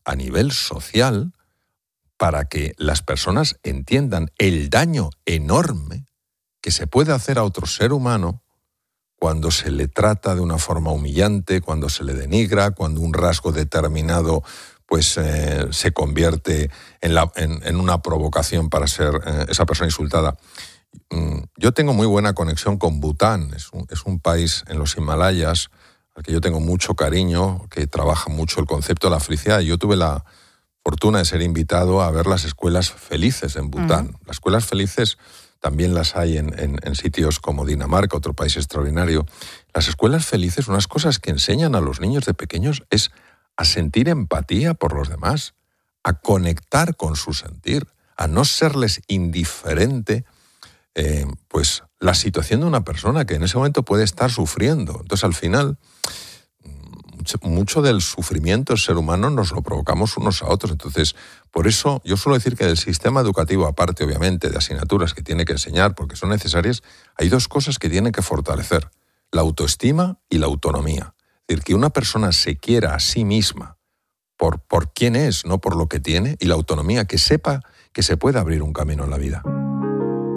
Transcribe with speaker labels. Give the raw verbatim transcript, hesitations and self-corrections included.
Speaker 1: a nivel social para que las personas entiendan el daño enorme que se puede hacer a otro ser humano cuando se le trata de una forma humillante, cuando se le denigra, cuando un rasgo determinado pues eh, se convierte en, la, en, en una provocación para ser eh, esa persona insultada. Mm, yo tengo muy buena conexión con Bután, es un, es un país en los Himalayas al que yo tengo mucho cariño, que trabaja mucho el concepto de la felicidad. Yo tuve la fortuna de ser invitado a ver las escuelas felices en Bután. Uh-huh. Las escuelas felices también las hay en, en, en sitios como Dinamarca, otro país extraordinario. Las escuelas felices, unas cosas que enseñan a los niños de pequeños es a sentir empatía por los demás, a conectar con su sentir, a no serles indiferente eh, pues la situación de una persona que en ese momento puede estar sufriendo. Entonces, al final, mucho, mucho del sufrimiento del ser humano nos lo provocamos unos a otros. Entonces, por eso yo suelo decir que del sistema educativo, aparte obviamente de asignaturas que tiene que enseñar porque son necesarias, hay dos cosas que tiene que fortalecer: la autoestima y la autonomía. Es decir, que una persona se quiera a sí misma por, por quién es, no por lo que tiene, y la autonomía, que sepa que se puede abrir un camino en la vida.